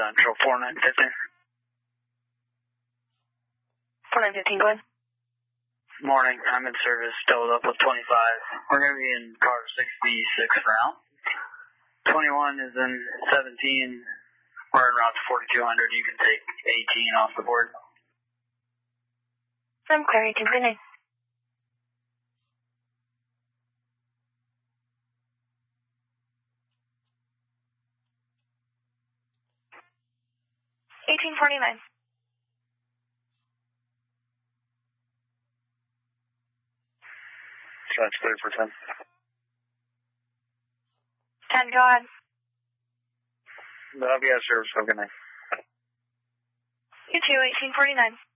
Central 4915. 4915, go ahead. Morning, I'm in service, doubled up with 25. We're going to be in car 66 for now. 21 is in 17. We're en route to 4200. You can take 18 off the board. I'm clear, 18, good night. $18.49. So that's clear for 10. 10, go ahead. That'll be our service. Have a good night. You too, 1849.